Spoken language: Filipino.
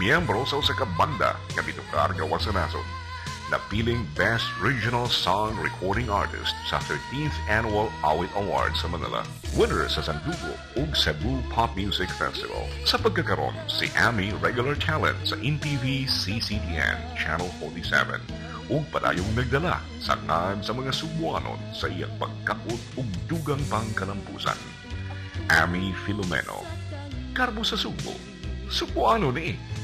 miyembro sa usa ka banda nga mitukar gawas sa nasod. Napiling Best Regional Song Recording Artist sa 13th Annual Awit Awards sa Manila. Winner sa Sandugo ug Cebu Pop Music Festival. Sa pagkakaroon, si Amy regular talent sa NTV CCTN Channel 47 ug padayong nagdala sa ngan sa mga Subuanon sa iyang pagkakot ug dugang pangkalampusan. Amy Filomeno. Karbo sa Subo. Subuano ni